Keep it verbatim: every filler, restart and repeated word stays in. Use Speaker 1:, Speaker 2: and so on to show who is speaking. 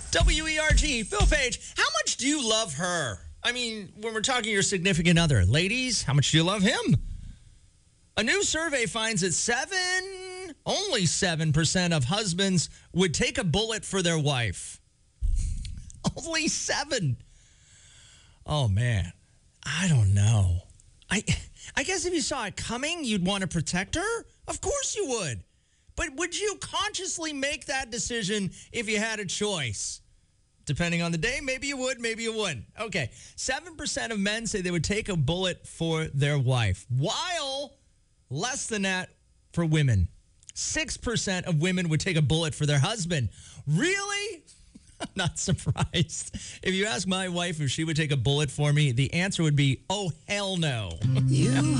Speaker 1: W E R G, Phil Page, how much do you love her? I mean, when we're talking your significant other. Ladies, how much do you love him? A new survey finds that seven, only seven percent of husbands would take a bullet for their wife. Only seven. Oh, man. I don't know. I I guess if you saw it coming, you'd want to protect her? Of course you would. But would you consciously make that decision if you had a choice? Depending on the day, maybe you would, maybe you wouldn't. Okay, seven percent of men say they would take a bullet for their wife, while less than that for women. six percent of women would take a bullet for their husband. Really? I'm not surprised. If you ask my wife if she would take a bullet for me, the answer would be, oh, hell no.
Speaker 2: You